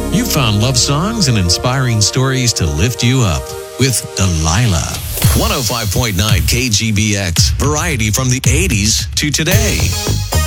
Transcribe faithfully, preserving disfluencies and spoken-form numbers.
You found love songs and inspiring stories to lift you up with Delilah. one oh five point nine K G B X. Variety from the eighties to today.